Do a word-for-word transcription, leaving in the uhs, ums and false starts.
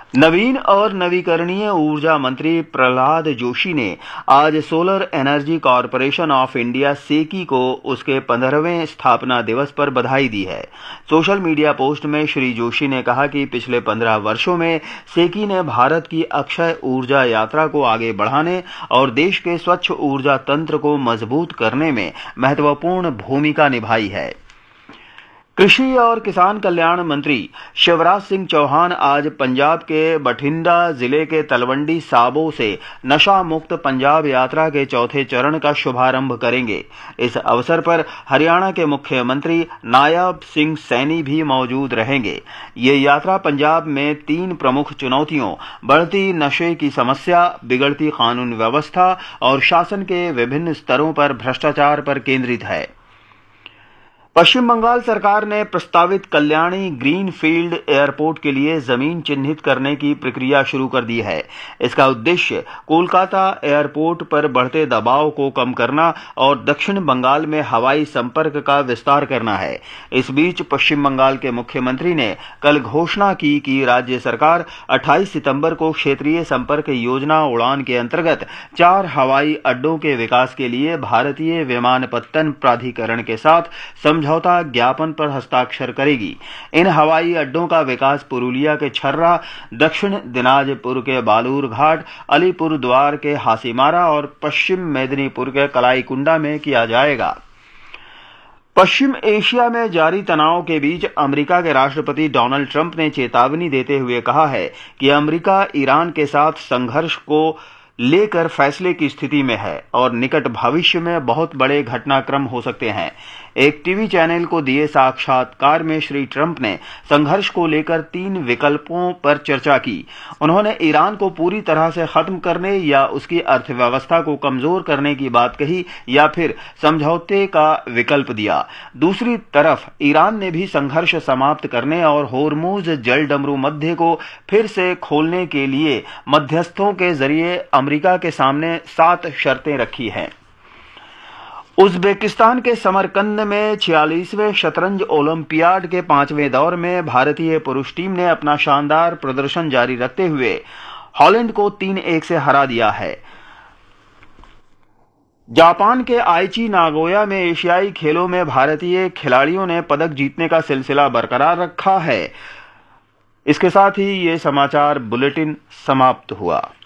नवीन और नवीकरणीय ऊर्जा मंत्री प्रहलाद जोशी ने आज solar energy corporation of India सेकी को उसके पंद्रहवें स्थापना दिवस पर बधाई दी है। सोशल मीडिया पोस्ट में श्री जोशी ने कहा कि पिछले पंद्रह वर्षों में सेकी ने भारत की अक्षय ऊर्जा यात्रा को आगे बढ़ाने और देश के स्वच्छ ऊर्जा तंत्र को मजबूत करने में महत्वपूर्ण भूमिका निभाई है। कृषि और किसान कल्याण मंत्री शिवराज सिंह चौहान आज पंजाब के बठिंडा जिले के तलवंडी साबो से नशा मुक्त पंजाब यात्रा के चौथे चरण का शुभारंभ करेंगे। इस अवसर पर हरियाणा के मुख्यमंत्री नायब सिंह सैनी भी मौजूद रहेंगे। ये यात्रा पंजाब में तीन प्रमुख चुनौतियों बढ़ती नशे की समस्या, बिगड़ती कानून व्यवस्था और शासन के विभिन्न स्तरों पर भ्रष्टाचार पर केंद्रित है। पश्चिम बंगाल सरकार ने प्रस्तावित कल्याणी ग्रीन फील्ड एयरपोर्ट के लिए जमीन चिन्हित करने की प्रक्रिया शुरू कर दी है। इसका उद्देश्य कोलकाता एयरपोर्ट पर बढ़ते दबाव को कम करना और दक्षिण बंगाल में हवाई संपर्क का विस्तार करना है। इस बीच पश्चिम बंगाल के मुख्यमंत्री ने कल घोषणा की कि राज्य सरकार अट्ठाईस सितंबर को क्षेत्रीय संपर्क योजना उड़ान के अंतर्गत चार हवाई अड्डों के विकास के लिए भारतीय विमानपत्तन प्राधिकरण के साथ समझौता ज्ञापन पर हस्ताक्षर करेगी। इन हवाई अड्डों का विकास पुरुलिया के छर्रा, दक्षिण दिनाजपुर के बालूर घाट, अलीपुर द्वार के हासीमारा और पश्चिम मेदिनीपुर के कलाईकुंडा में किया जाएगा। पश्चिम एशिया में जारी तनाव के बीच अमेरिका के राष्ट्रपति डोनाल्ड ट्रंप ने चेतावनी देते हुए कहा है कि अमेरिका ईरान के साथ संघर्ष को लेकर फैसले की स्थिति में है और निकट भविष्य में बहुत बड़े घटनाक्रम हो सकते हैं। एक टीवी चैनल को दिए साक्षात्कार में श्री ट्रंप ने संघर्ष को लेकर तीन विकल्पों पर चर्चा की। उन्होंने ईरान को पूरी तरह से खत्म करने या उसकी अर्थव्यवस्था को कमजोर करने की बात कही या फिर समझौते का विकल्प दिया। दूसरी तरफ ईरान ने भी संघर्ष समाप्त करने और होर्मुज जल डमरू मध्य को फिर से खोलने के लिए मध्यस्थों के जरिए अमेरिका के सामने सात शर्तें रखी हैं। उज़्बेकिस्तान के समरकंद में छियालीसवें शतरंज ओलंपियाड के पांचवें दौर में भारतीय पुरुष टीम ने अपना शानदार प्रदर्शन जारी रखते हुए हॉलैंड को तीन एक से हरा दिया है। जापान के आइची नागोया में एशियाई खेलों में भारतीय खिलाड़ियों ने पदक जीतने का सिलसिला बरकरार रखा है। इसके साथ ही ये समाचार बुलेटिन समाप्त हुआ।